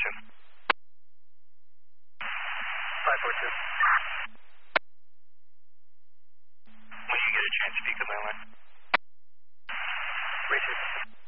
542. 542. When you get a chance, if you could land line. Richard.